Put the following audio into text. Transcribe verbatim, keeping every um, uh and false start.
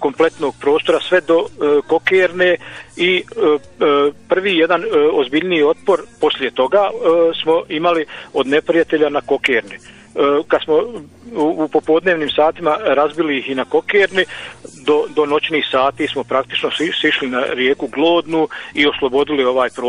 kompletnog prostora sve do e, Kokerne i e, e, prvi jedan e, ozbiljniji otpor poslije toga e, smo imali od neprijatelja na Kokerni. E, kad smo u, u popodnevnim satima razbili ih i na Kokerni, do, do noćnih sati smo praktično sišli na rijeku Glodnu i oslobodili ovaj prostor.